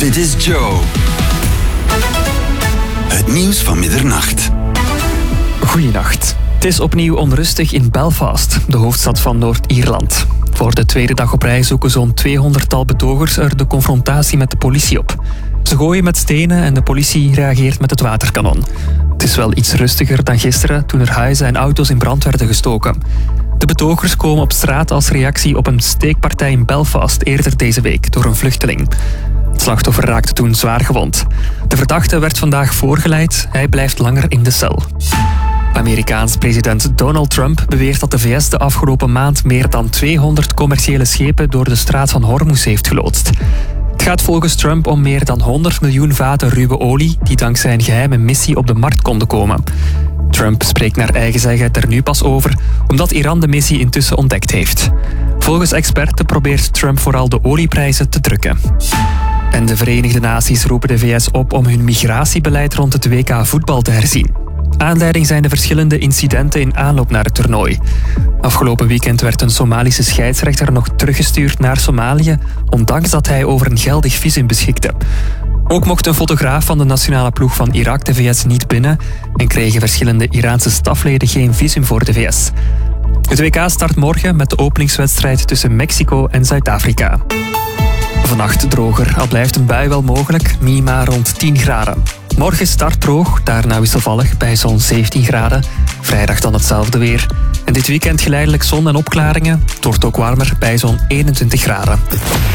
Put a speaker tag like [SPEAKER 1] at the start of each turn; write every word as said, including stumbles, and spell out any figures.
[SPEAKER 1] Dit is Joe. Het nieuws van middernacht.
[SPEAKER 2] Goeienacht. Het is opnieuw onrustig in Belfast, de hoofdstad van Noord-Ierland. Voor de tweede dag op rij zoeken zo'n tweehonderdtal betogers er de confrontatie met de politie op. Ze gooien met stenen en de politie reageert met het waterkanon. Het is wel iets rustiger dan gisteren toen er huizen en auto's in brand werden gestoken. De betogers komen op straat als reactie op een steekpartij in Belfast eerder deze week door een vluchteling. Het slachtoffer raakte toen zwaar gewond. De verdachte werd vandaag voorgeleid. Hij blijft langer in de cel. Amerikaans president Donald Trump beweert dat de V S de afgelopen maand meer dan tweehonderd commerciële schepen door de straat van Hormuz heeft geloodst. Het gaat volgens Trump om meer dan honderd miljoen vaten ruwe olie die dankzij een geheime missie op de markt konden komen. Trump spreekt naar eigen zeggen er nu pas over, omdat Iran de missie intussen ontdekt heeft. Volgens experten probeert Trump vooral de olieprijzen te drukken. En de Verenigde Naties roepen de V S op om hun migratiebeleid rond het W K voetbal te herzien. Aanleiding zijn de verschillende incidenten in aanloop naar het toernooi. Afgelopen weekend werd een Somalische scheidsrechter nog teruggestuurd naar Somalië, ondanks dat hij over een geldig visum beschikte. Ook mocht een fotograaf van de nationale ploeg van Irak de V S niet binnen en kregen verschillende Iraanse stafleden geen visum voor de V S. Het W K start morgen met de openingswedstrijd tussen Mexico en Zuid-Afrika. Vannacht droger, al blijft een bui wel mogelijk, minima rond tien graden. Morgen start droog, daarna wisselvallig bij zo'n zeventien graden. Vrijdag dan hetzelfde weer. En dit weekend geleidelijk zon en opklaringen. Het wordt ook warmer bij zo'n eenentwintig graden.